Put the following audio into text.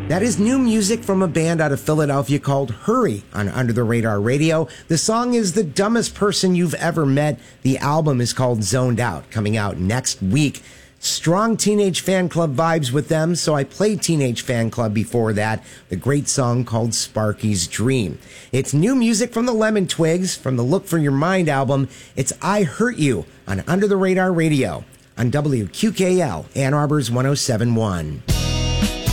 That is new music from a band out of Philadelphia called Hurry on Under the Radar Radio. The song is The Dumbest Person You've Ever Met. The album is called Zoned Out, coming out next week. Strong Teenage Fan Club vibes with them, so I played Teenage Fan Club before that, the great song called Sparky's Dream. It's new music from the Lemon Twigs, from the Look for Your Mind album. It's I Hurt You on Under the Radar Radio on WQKL, Ann Arbor's 107.1.